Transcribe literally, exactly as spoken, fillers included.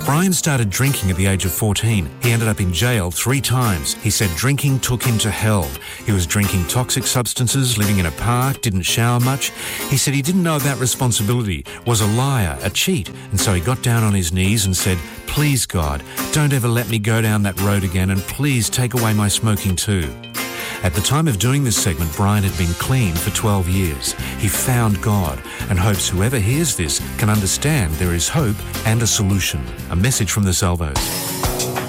Brian started drinking at the age of fourteen. He ended up in jail three times. He said drinking took him to hell. He was drinking toxic substances, living in a park, didn't shower much. He said he didn't know about responsibility, was a liar, a cheat, and so he got down on his knees and said, "Please, God, don't ever let me go down that road again, and please take away my smoking too." At the time of doing this segment, Brian had been clean for twelve years. He found God and hopes whoever hears this can understand there is hope and a solution. A message from the Salvos.